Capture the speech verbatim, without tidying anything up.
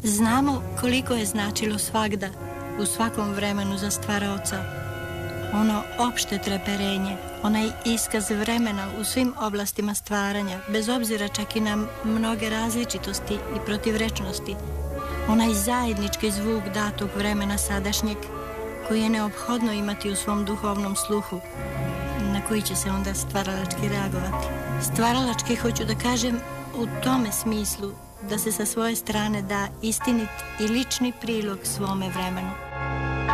Znamo koliko je značilo svagda, u svakom vremenu za stvaraoca. Ono opšte treperenje, onaj iskaz vremena u svim oblastima stvaranja, bez obzira čak i na mnoge različitosti i protivrečnosti. Onaj zajednički zvuk datog vremena sadašnjeg, koji je neophodno imati u svom duhovnom sluhu, na koji će se onda stvaralački reagovati. Stvaralački, hoću da kažem, u tome smislu da se sa svoje strane da istinit i lični prilog svome vremenu.